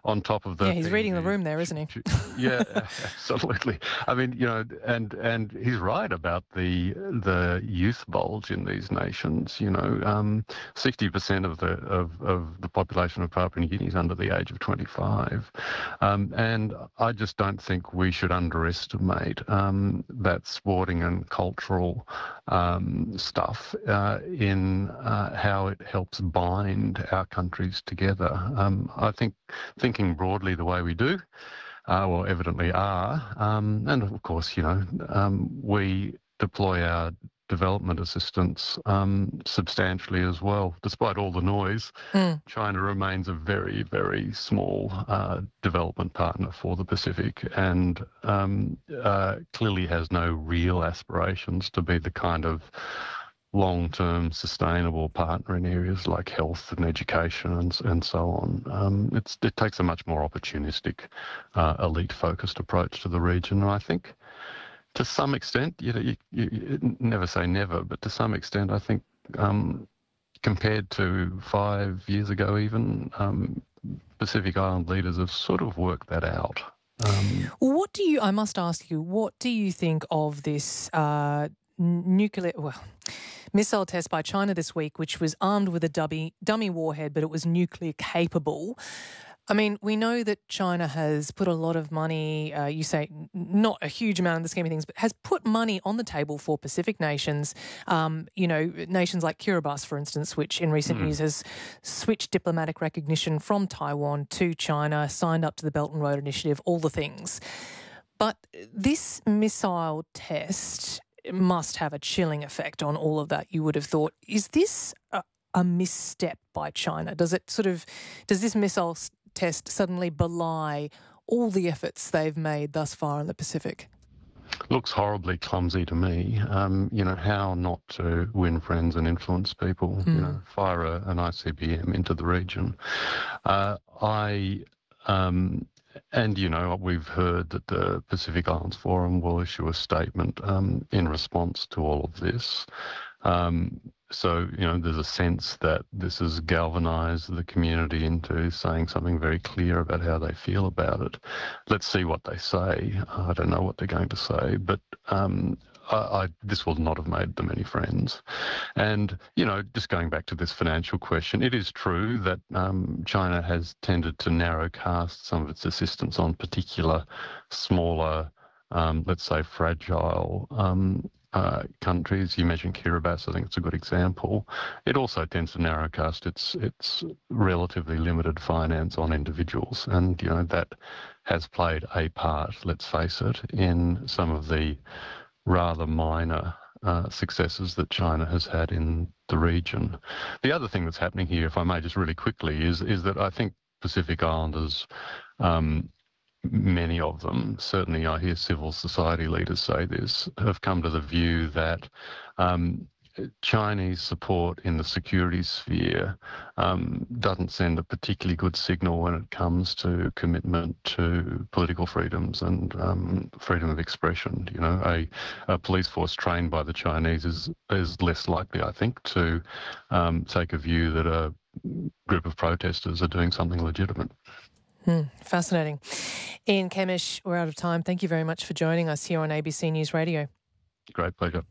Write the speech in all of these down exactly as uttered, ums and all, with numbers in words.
on top of the... Yeah, he's reading the room there, isn't he? Yeah, absolutely. I mean, you know, and and he's right about the the youth bulge in these nations. You know, um, sixty percent of the of, of the population of Papua New Guinea is under the age of twenty-five, um, and I just don't think we should underestimate um, that sporting and cultural um, stuff uh, in uh, how it helps bind our countries together. Um, I think thinking broadly the way we do, uh, well, evidently are, um, and of course, you know, um, we deploy our development assistance um, substantially as well. Despite all the noise, mm. China remains a very, very small uh, development partner for the Pacific, and um, uh, clearly has no real aspirations to be the kind of long-term sustainable partner in areas like health and education and, and so on. Um, it's, it takes a much more opportunistic, uh, elite-focused approach to the region. And I think to some extent, you know, you, you, you never say never, but to some extent, I think um, compared to five years ago even, um, Pacific Island leaders have sort of worked that out. Um, what do you, I must ask you, what do you think of this uh, nuclear, well, missile test by China this week, which was armed with a dummy, dummy warhead, but it was nuclear capable? I mean, we know that China has put a lot of money, uh, you say not a huge amount in the scheme of things, but has put money on the table for Pacific nations, um, you know, nations like Kiribati, for instance, which in recent mm. years has switched diplomatic recognition from Taiwan to China, signed up to the Belt and Road Initiative, all the things. But this missile test must have a chilling effect on all of that, you would have thought. Is this a, a misstep by China? Does it sort of, does this missile test suddenly belie all the efforts they've made thus far in the Pacific? Looks horribly clumsy to me. Um, you know, how not to win friends and influence people, mm. you know, fire a, an I C B M into the region. Uh, I... Um, And, you know, we've heard that the Pacific Islands Forum will issue a statement um, in response to all of this. Um, so, you know, there's a sense that this has galvanised the community into saying something very clear about how they feel about it. Let's see what they say. I don't know what they're going to say, but um, I, I, this will not have made them any friends. And, you know, just going back to this financial question, it is true that um, China has tended to narrow cast some of its assistance on particular smaller, um, let's say, fragile um, uh, countries. You mentioned Kiribati, I think it's a good example. It also tends to narrow cast its, its relatively limited finance on individuals. And, you know, that has played a part, let's face it, in some of the rather minor uh, successes that China has had in the region. The other thing that's happening here, if I may just really quickly, is is that I think Pacific Islanders, um, many of them, certainly I hear civil society leaders say this, have come to the view that um, Chinese support in the security sphere um, doesn't send a particularly good signal when it comes to commitment to political freedoms and um, freedom of expression. You know, a, a police force trained by the Chinese is is less likely, I think, to um, take a view that a group of protesters are doing something legitimate. Hmm, fascinating. Ian Kemish, we're out of time. Thank you very much for joining us here on A B C News Radio. Great pleasure.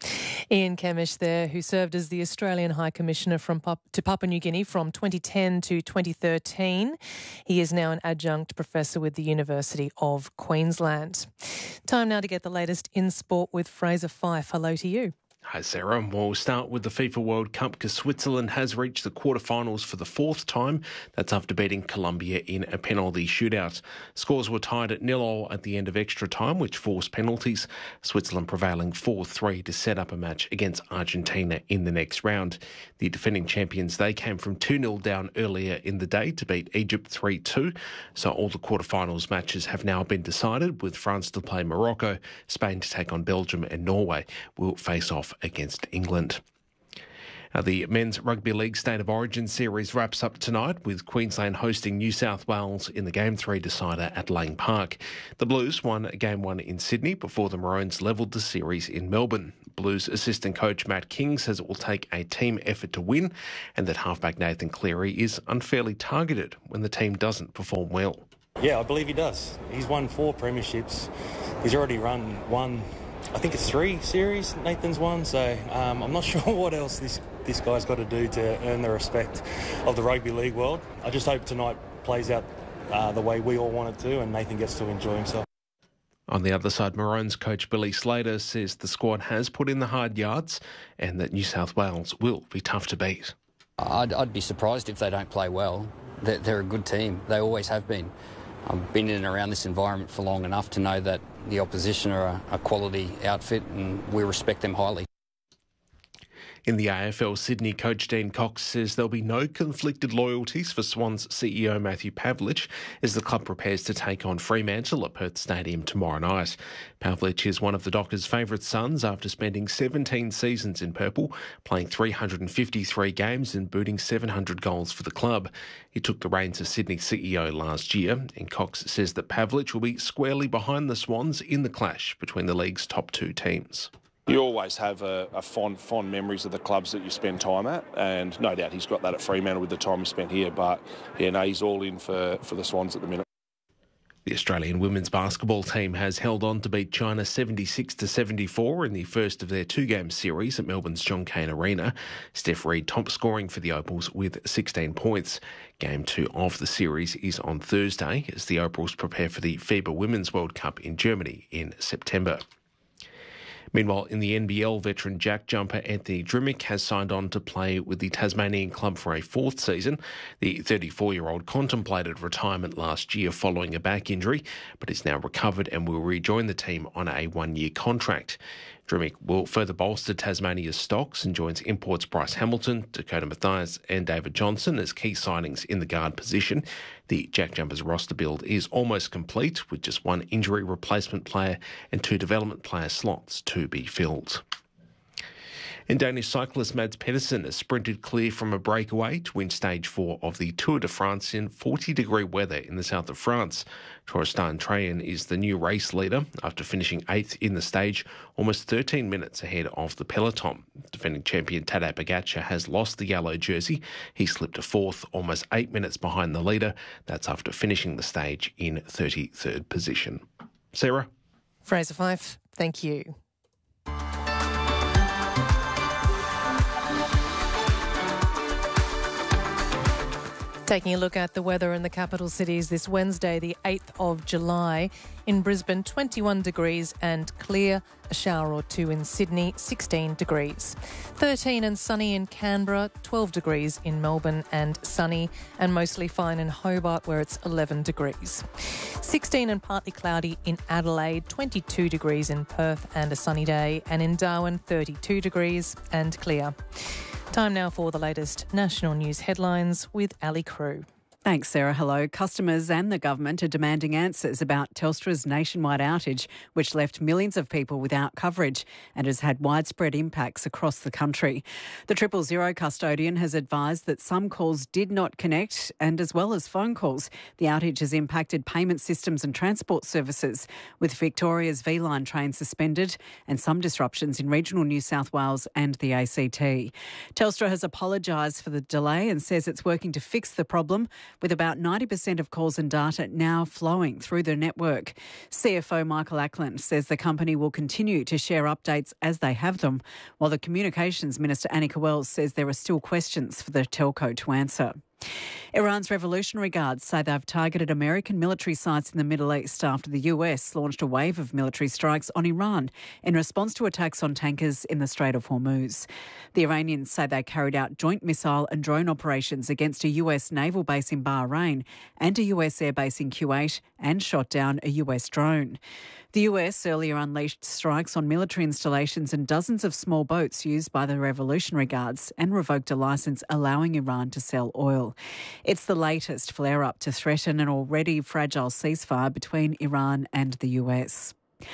Ian Kemish there, who served as the Australian High Commissioner from Pap- to Papua New Guinea from twenty ten to twenty thirteen. He is now an adjunct professor with the University of Queensland. Time now to get the latest in sport with Fraser Fife. Hello to you. Hi, Sarah. We'll start with the FIFA World Cup because Switzerland has reached the quarterfinals for the fourth time. That's after beating Colombia in a penalty shootout. Scores were tied at nil all at the end of extra time, which forced penalties. Switzerland prevailing four three to set up a match against Argentina in the next round. The defending champions, they came from two nil down earlier in the day to beat Egypt three two. So all the quarterfinals matches have now been decided, with France to play Morocco, Spain to take on Belgium, and Norway will face off against England. Now, the Men's Rugby League State of Origin series wraps up tonight with Queensland hosting New South Wales in the Game three decider at Lang Park. The Blues won Game one in Sydney before the Maroons levelled the series in Melbourne. Blues assistant coach Matt King says it will take a team effort to win and that halfback Nathan Cleary is unfairly targeted when the team doesn't perform well. Yeah, I believe he does. He's won four premierships. He's already run one, I think it's three series Nathan's won, so um, I'm not sure what else this, this guy's got to do to earn the respect of the rugby league world. I just hope tonight plays out uh, the way we all want it to and Nathan gets to enjoy himself. On the other side, Maroons coach Billy Slater says the squad has put in the hard yards and that New South Wales will be tough to beat. I'd, I'd be surprised if they don't play well. They're, they're a good team. They always have been. I've been in and around this environment for long enough to know that the opposition are a, a quality outfit and we respect them highly. In the A F L, Sydney coach Dean Cox says there'll be no conflicted loyalties for Swans C E O Matthew Pavlich as the club prepares to take on Fremantle at Perth Stadium tomorrow night. Pavlich is one of the Dockers' favourite sons after spending seventeen seasons in purple, playing three hundred fifty-three games and booting seven hundred goals for the club. He took the reins as Sydney C E O last year, and Cox says that Pavlich will be squarely behind the Swans in the clash between the league's top two teams. You always have a, a fond fond memories of the clubs that you spend time at, and no doubt he's got that at Fremantle with the time he spent here, but yeah, no, he's all in for, for the Swans at the minute. The Australian women's basketball team has held on to beat China seventy-six to seventy-four in the first of their two-game series at Melbourne's John Cain Arena. Steph Reid top scoring for the Opals with sixteen points. Game two of the series is on Thursday as the Opals prepare for the FIBA Women's World Cup in Germany in September. Meanwhile, in the N B L, veteran jack jumper Anthony Drimmick has signed on to play with the Tasmanian club for a fourth season. The thirty-four-year-old contemplated retirement last year following a back injury, but is now recovered and will rejoin the team on a one-year contract. Drimmick will further bolster Tasmania's stocks and joins imports Bryce Hamilton, Dakota Mathias and David Johnson as key signings in the guard position. The Jack Jumpers roster build is almost complete with just one injury replacement player and two development player slots to be filled. And Danish cyclist Mads Pedersen has sprinted clear from a breakaway to win stage four of the Tour de France in forty-degree weather in the south of France. Torsten Trajan is the new race leader after finishing eighth in the stage, almost thirteen minutes ahead of the peloton. Defending champion Tadej Pogačar has lost the yellow jersey. He slipped to fourth, almost eight minutes behind the leader. That's after finishing the stage in thirty-third position. Sarah? Fraser Fife, thank you. Taking a look at the weather in the capital cities this Wednesday, the eighth of July. In Brisbane, twenty-one degrees and clear, a shower or two in Sydney, sixteen degrees. thirteen and sunny in Canberra, twelve degrees in Melbourne and sunny, and mostly fine in Hobart where it's eleven degrees. sixteen and partly cloudy in Adelaide, twenty-two degrees in Perth and a sunny day, and in Darwin, thirty-two degrees and clear. Time now for the latest national news headlines with Ali Crew. Thanks, Sarah. Hello. Customers and the government are demanding answers about Telstra's nationwide outage, which left millions of people without coverage and has had widespread impacts across the country. The Triple Zero custodian has advised that some calls did not connect, and as well as phone calls, the outage has impacted payment systems and transport services, with Victoria's V-Line train suspended and some disruptions in regional New South Wales and the A C T. Telstra has apologised for the delay and says it's working to fix the problem, with about ninety percent of calls and data now flowing through the network. C F O Michael Ackland says the company will continue to share updates as they have them, while the Communications Minister Anika Wells says there are still questions for the telco to answer. Iran's Revolutionary Guards say they've targeted American military sites in the Middle East after the U S launched a wave of military strikes on Iran in response to attacks on tankers in the Strait of Hormuz. The Iranians say they carried out joint missile and drone operations against a U S naval base in Bahrain and a U S airbase in Kuwait and shot down a U S drone. The U S earlier unleashed strikes on military installations and dozens of small boats used by the Revolutionary Guards and revoked a licence allowing Iran to sell oil. It's the latest flare-up to threaten an already fragile ceasefire between Iran and the U S.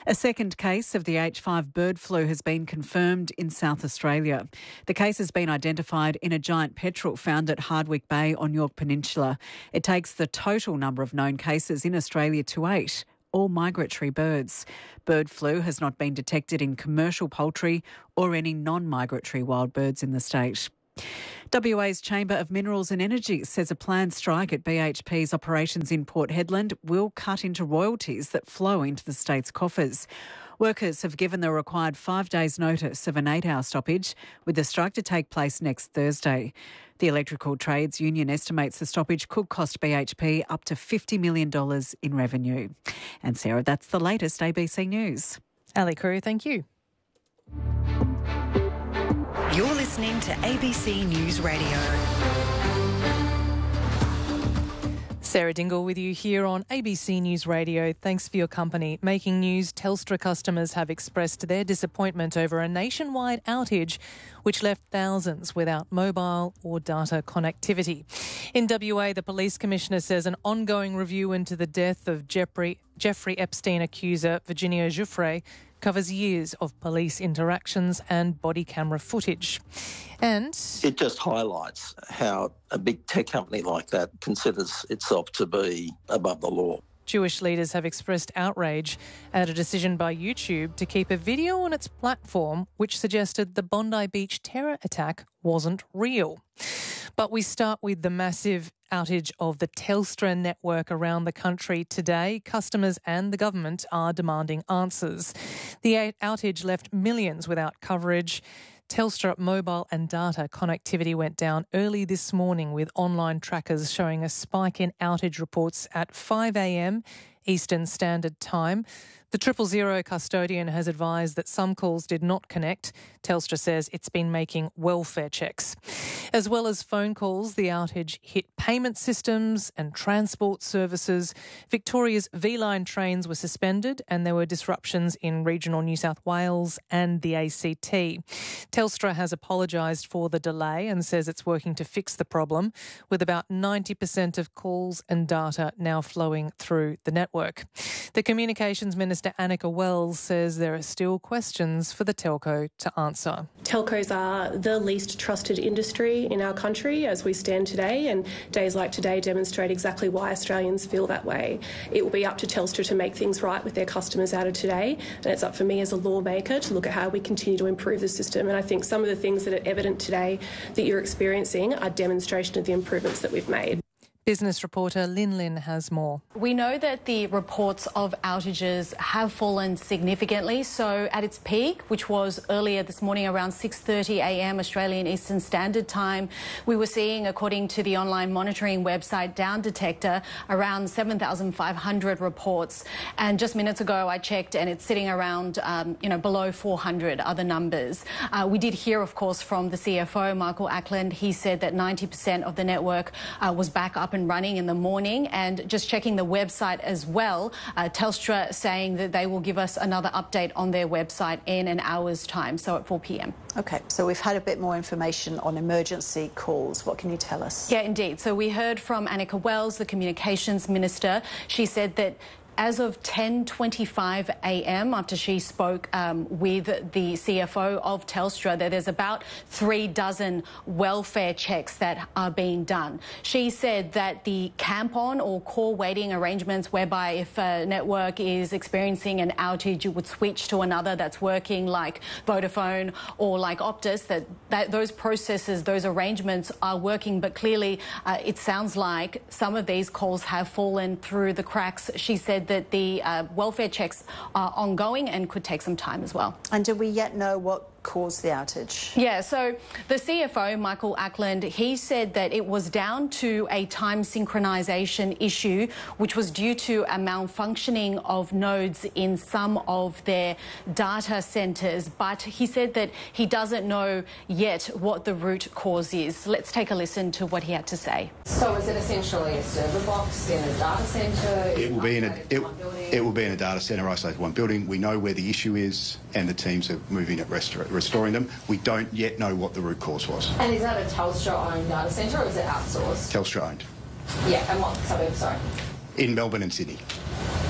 A second case of the H five bird flu has been confirmed in South Australia. The case has been identified in a giant petrel found at Hardwick Bay on York Peninsula. It takes the total number of known cases in Australia to eight, all migratory birds. Bird flu has not been detected in commercial poultry or any non-migratory wild birds in the state. W A's Chamber of Minerals and Energy says a planned strike at B H P's operations in Port Hedland will cut into royalties that flow into the state's coffers. Workers have given the required five days' notice of an eight-hour stoppage, with the strike to take place next Thursday. The Electrical Trades Union estimates the stoppage could cost B H P up to fifty million dollars in revenue. And Sarah, that's the latest A B C News. Ali Crew, thank you. You're listening to A B C News Radio. Sarah Dingle with you here on A B C News Radio. Thanks for your company. Making news, Telstra customers have expressed their disappointment over a nationwide outage which left thousands without mobile or data connectivity. In W A, the Police Commissioner says an ongoing review into the death of Jeffrey, Jeffrey Epstein accuser Virginia Giuffre covers years of police interactions and body camera footage. And it just highlights how a big tech company like that considers itself to be above the law. Jewish leaders have expressed outrage at a decision by YouTube to keep a video on its platform which suggested the Bondi Beach terror attack wasn't real. But we start with the massive outage of the Telstra network around the country today. Customers and the government are demanding answers. The outage left millions without coverage. Telstra mobile and data connectivity went down early this morning, with online trackers showing a spike in outage reports at five a m Eastern Standard Time. The triple zero custodian has advised that some calls did not connect. Telstra says it's been making welfare checks. As well as phone calls, the outage hit payment systems and transport services. Victoria's V-Line trains were suspended and there were disruptions in regional New South Wales and the A C T. Telstra has apologised for the delay and says it's working to fix the problem, with about ninety percent of calls and data now flowing through the network. The Communications Minister Annika Wells says there are still questions for the telco to answer. Telcos are the least trusted industry in our country as we stand today, and days like today demonstrate exactly why Australians feel that way. It will be up to Telstra to make things right with their customers out of today, and it's up for me as a lawmaker to look at how we continue to improve the system. And I think some of the things that are evident today that you're experiencing are demonstration of the improvements that we've made. Business reporter Lin Lin has more. We know that the reports of outages have fallen significantly. So at its peak, which was earlier this morning around six thirty a m Australian Eastern Standard Time, we were seeing, according to the online monitoring website Down Detector, around seven thousand five hundred reports. And just minutes ago I checked and it's sitting around, um, you know, below four hundred other numbers. Uh, we did hear, of course, from the C F O, Michael Ackland. He said that ninety percent of the network uh, was back up and running in the morning. And just checking the website as well, uh, Telstra saying that they will give us another update on their website in an hour's time, so at four p m OK, so we've had a bit more information on emergency calls. What can you tell us? Yeah, indeed. So we heard from Annika Wells, the Communications Minister. She said that as of ten twenty-five a m, after she spoke um, with the C F O of Telstra, that there's about three dozen welfare checks that are being done. She said that the camp-on or call waiting arrangements, whereby if a network is experiencing an outage, it would switch to another that's working, like Vodafone or like Optus, that, that those processes, those arrangements are working. But clearly, uh, it sounds like some of these calls have fallen through the cracks. She said that the uh, welfare checks are ongoing and could take some time as well. And do we yet know what caused the outage? Yeah, so the C F O, Michael Ackland, he said that it was down to a time synchronisation issue, which was due to a malfunctioning of nodes in some of their data centres. But he said that he doesn't know yet what the root cause is. Let's take a listen to what he had to say. So is it essentially a server box in a data centre? It will be in a it, it will be in a data centre, isolated one building. We know where the issue is, and the teams are moving at restaurant. restoring them. We don't yet know what the root cause was. And is that a Telstra-owned data centre or is it outsourced? Telstra-owned. Yeah, and what suburb, sorry? In Melbourne and Sydney.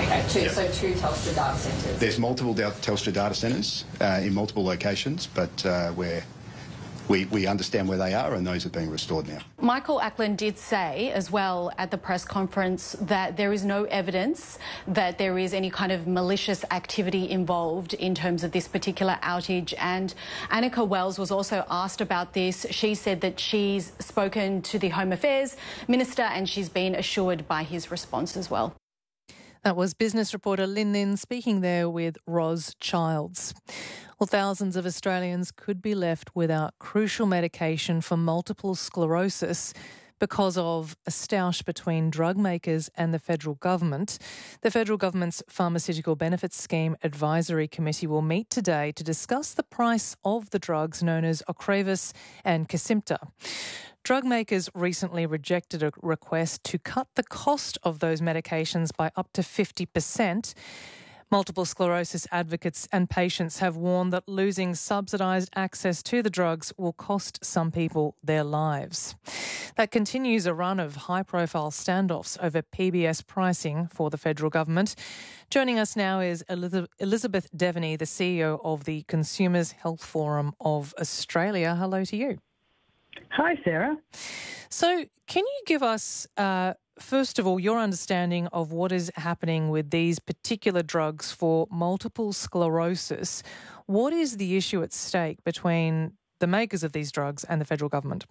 Okay, two, Yep. so two Telstra data centres. There's multiple Telstra data centres uh, in multiple locations, but uh, we're We, we understand where they are, and those are being restored now. Michael Ackland did say as well at the press conference that there is no evidence that there is any kind of malicious activity involved in terms of this particular outage. And Annika Wells was also asked about this. She said that she's spoken to the Home Affairs Minister and she's been assured by his response as well. That was business reporter Lin Lin speaking there with Ros Childs. Well, thousands of Australians could be left without crucial medication for multiple sclerosis because of a stoush between drug makers and the federal government. The federal government's Pharmaceutical Benefits Scheme Advisory Committee will meet today to discuss the price of the drugs known as Ocrevus and Kesimpta. Drug makers recently rejected a request to cut the cost of those medications by up to fifty percent. Multiple sclerosis advocates and patients have warned that losing subsidised access to the drugs will cost some people their lives. That continues a run of high-profile standoffs over P B S pricing for the federal government. Joining us now is Elizabeth Devaney, the C E O of the Consumers Health Forum of Australia. Hello to you. Hi, Sarah. So can you give us, uh, first of all, your understanding of what is happening with these particular drugs for multiple sclerosis? What is the issue at stake between the makers of these drugs and the federal government?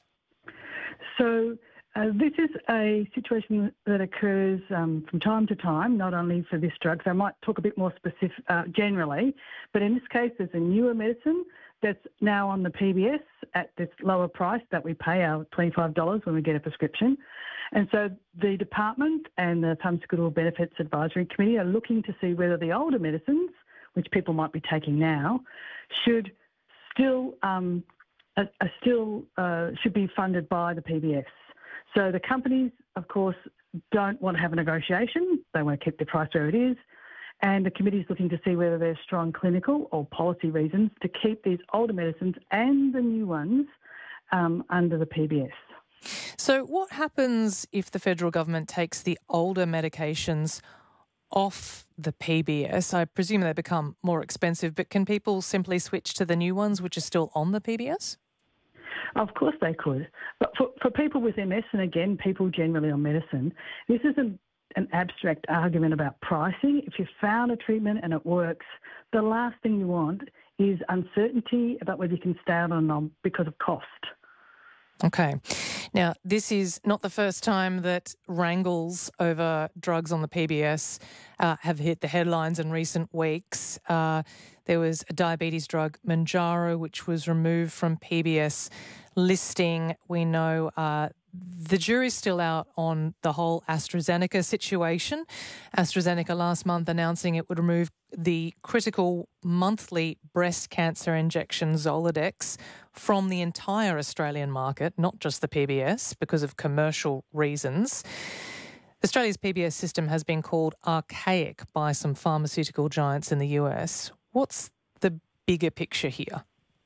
So uh, this is a situation that occurs um, from time to time, not only for this drug. So I might talk a bit more specific, uh, generally, but in this case, there's a newer medicine that's now on the P B S at this lower price that we pay, our twenty-five dollars when we get a prescription. And so the department and the Pharmaceutical Benefits Advisory Committee are looking to see whether the older medicines, which people might be taking now, should still um, are, are still uh, should be funded by the P B S. So the companies, of course, don't want to have a negotiation. They want to keep the price where it is. And the committee is looking to see whether there's strong clinical or policy reasons to keep these older medicines and the new ones um, under the P B S. So what happens if the federal government takes the older medications off the P B S? I presume they become more expensive, but can people simply switch to the new ones which are still on the P B S? Of course they could. But for, for people with M S, and again, people generally on medicine, this isn't an abstract argument about pricing. If you've found a treatment and it works, the last thing you want is uncertainty about whether you can stay on or not because of cost. Okay. Now, this is not the first time that wrangles over drugs on the P B S uh, have hit the headlines in recent weeks. Uh, there was a diabetes drug, Mounjaro, which was removed from P B S listing. We know uh, the jury's still out on the whole AstraZeneca situation. AstraZeneca last month announcing it would remove the critical monthly breast cancer injection Zoladex from the entire Australian market, not just the P B S, because of commercial reasons. Australia's P B S system has been called archaic by some pharmaceutical giants in the U S. What's the bigger picture here?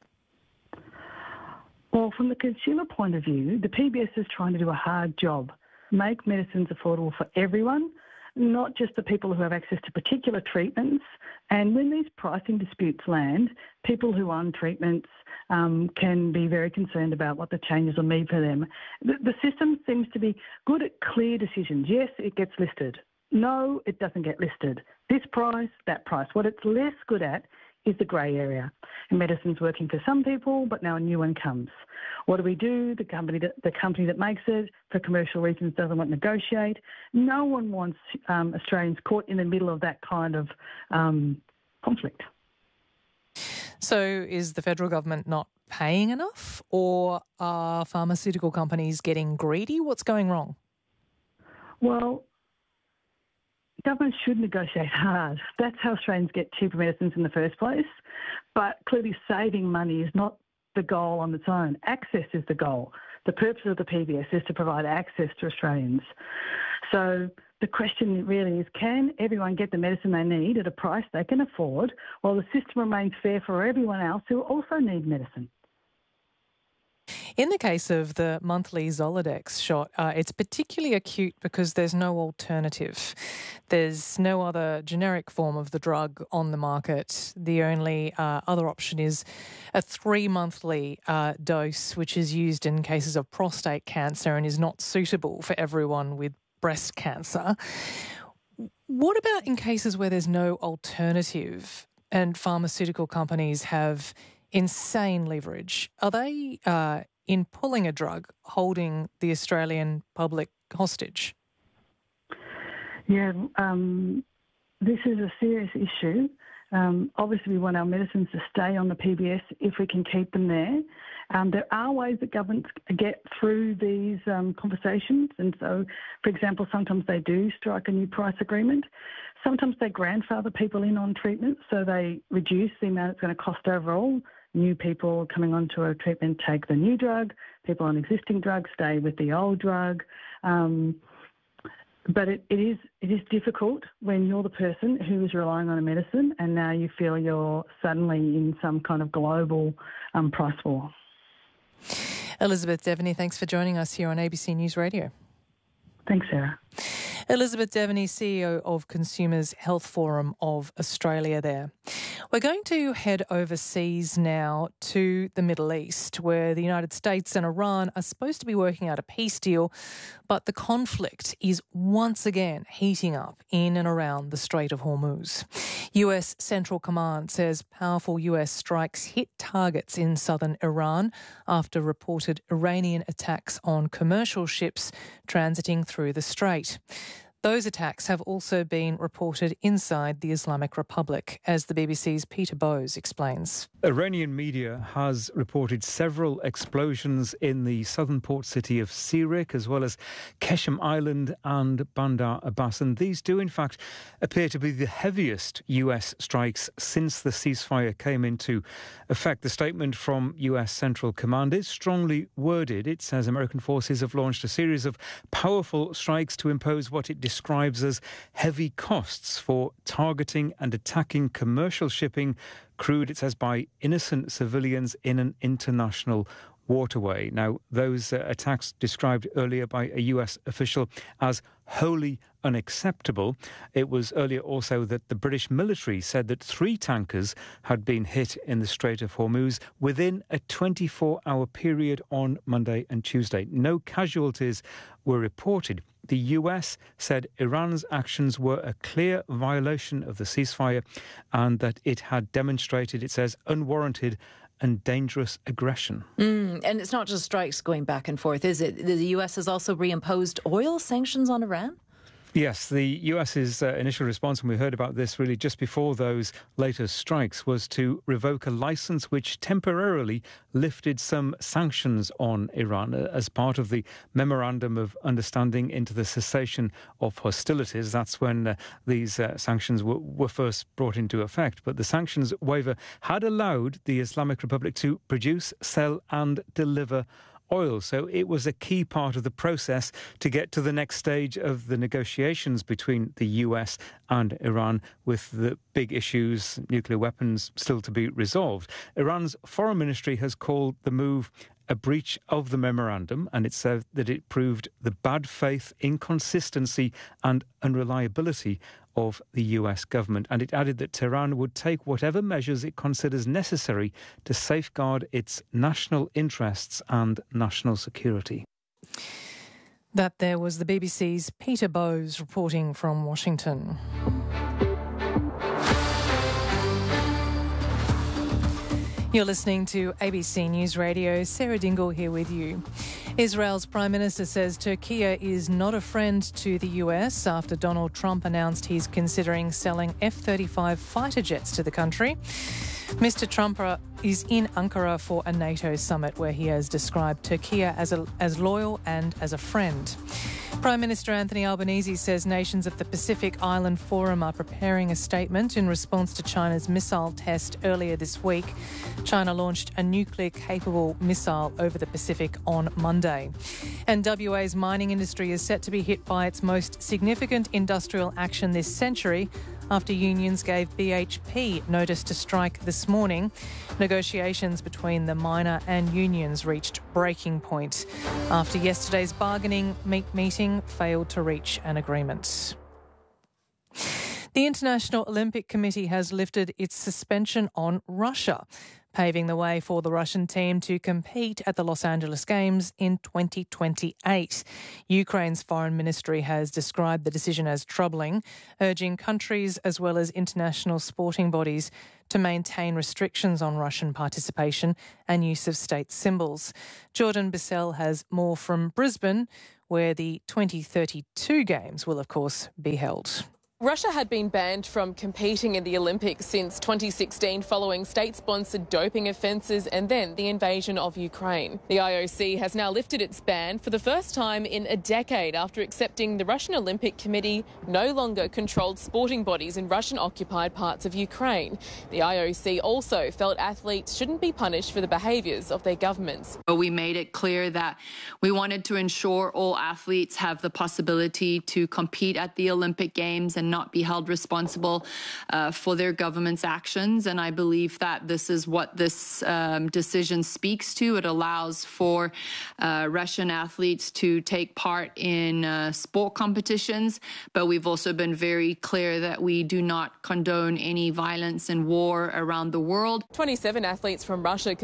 Well, from the consumer point of view, the P B S is trying to do a hard job, make medicines affordable for everyone, not just the people who have access to particular treatments. And when these pricing disputes land, people who are on treatments um, can be very concerned about what the changes will mean for them. The, the system seems to be good at clear decisions. Yes, it gets listed. No, it doesn't get listed. This price, that price. What it's less good at is the grey area. And medicine's working for some people, but now a new one comes. What do we do? The company that, the company that makes it, for commercial reasons, doesn't want to negotiate. No one wants um, Australians caught in the middle of that kind of um, conflict. So is the federal government not paying enough, or are pharmaceutical companies getting greedy? What's going wrong? Well, government should negotiate hard. That's how Australians get cheaper medicines in the first place. But clearly saving money is not the goal on its own. Access is the goal. The purpose of the P B S is to provide access to Australians. So the question really is, can everyone get the medicine they need at a price they can afford while the system remains fair for everyone else who also need medicine? In the case of the monthly Zoladex shot, uh, it's particularly acute because there's no alternative. There's no other generic form of the drug on the market. The only uh, other option is a three-monthly uh, dose, which is used in cases of prostate cancer and is not suitable for everyone with breast cancer. What about in cases where there's no alternative and pharmaceutical companies have insane leverage? Are they, uh, in pulling a drug, holding the Australian public hostage? Yeah, um, this is a serious issue. Um, obviously, we want our medicines to stay on the P B S if we can keep them there. Um, there are ways that governments get through these um, conversations. And so, for example, sometimes they do strike a new price agreement. Sometimes they grandfather people in on treatment, so they reduce the amount it's going to cost overall. New people coming onto a treatment take the new drug. People on existing drugs stay with the old drug. Um, but it, it is it is difficult when you're the person who is relying on a medicine and now you feel you're suddenly in some kind of global um, price war. Elizabeth Devaney, thanks for joining us here on A B C News Radio. Thanks, Sarah. Elizabeth Devaney, C E O of Consumers Health Forum of Australia there. We're going to head overseas now to the Middle East, where the United States and Iran are supposed to be working out a peace deal, but the conflict is once again heating up in and around the Strait of Hormuz. U S Central Command says powerful U S strikes hit targets in southern Iran after reported Iranian attacks on commercial ships transiting through the strait. Those attacks have also been reported inside the Islamic Republic, as the B B C's Peter Bowes explains. Iranian media has reported several explosions in the southern port city of Sirik, as well as Keshem Island and Bandar Abbas. And these do, in fact, appear to be the heaviest U S strikes since the ceasefire came into effect. The statement from U S Central Command is strongly worded. It says American forces have launched a series of powerful strikes to impose what it describes as heavy costs for targeting and attacking commercial shipping, crewed, it says, by innocent civilians in an international waterway. Now, those uh, attacks described earlier by a U S official as wholly unacceptable. It was earlier also that the British military said that three tankers had been hit in the Strait of Hormuz within a twenty-four hour period on Monday and Tuesday. No casualties were reported. The U S said Iran's actions were a clear violation of the ceasefire and that it had demonstrated, it says, unwarranted and dangerous aggression. Mm, and it's not just strikes going back and forth, is it? The U S has also reimposed oil sanctions on Iran? Yes, the US's uh, initial response, and we heard about this really just before those latest strikes, was to revoke a licence which temporarily lifted some sanctions on Iran uh, as part of the Memorandum of Understanding into the cessation of hostilities. That's when uh, these uh, sanctions were, were first brought into effect. But the sanctions waiver had allowed the Islamic Republic to produce, sell and deliver oil. So it was a key part of the process to get to the next stage of the negotiations between the U S and Iran, with the big issues, nuclear weapons, still to be resolved. Iran's foreign ministry has called the move a breach of the memorandum, and it said that it proved the bad faith, inconsistency and unreliability of the U S government. And it added that Tehran would take whatever measures it considers necessary to safeguard its national interests and national security. That there was the B B C's Peter Bowes reporting from Washington. You're listening to A B C News Radio. Sarah Dingle here with you. Israel's Prime Minister says Turkey is not a friend to the U S after Donald Trump announced he's considering selling F thirty-five fighter jets to the country. Mister Trump is in Ankara for a NATO summit where he has described Turkey as, a, as loyal and as a friend. Prime Minister Anthony Albanese says nations of the Pacific Island Forum are preparing a statement in response to China's missile test earlier this week. China launched a nuclear-capable missile over the Pacific on Monday. And W A's mining industry is set to be hit by its most significant industrial action this century after unions gave B H P notice to strike this morning. Negotiations between the miner and unions reached breaking point after yesterday's bargaining meeting failed to reach an agreement. The International Olympic Committee has lifted its suspension on Russia, paving the way for the Russian team to compete at the Los Angeles Games in twenty twenty-eight. Ukraine's foreign ministry has described the decision as troubling, urging countries as well as international sporting bodies to maintain restrictions on Russian participation and use of state symbols. Jordan Bissell has more from Brisbane, where the twenty thirty-two Games will, of course, be held. Russia had been banned from competing in the Olympics since twenty sixteen following state-sponsored doping offences and then the invasion of Ukraine. The I O C has now lifted its ban for the first time in a decade after accepting the Russian Olympic Committee no longer controlled sporting bodies in Russian-occupied parts of Ukraine. The I O C also felt athletes shouldn't be punished for the behaviours of their governments. We made it clear that we wanted to ensure all athletes have the possibility to compete at the Olympic Games and not be held responsible uh, for their government's actions. And I believe that this is what this um, decision speaks to. It allows for uh, Russian athletes to take part in uh, sport competitions, but we've also been very clear that we do not condone any violence and war around the world. twenty-seven athletes from Russia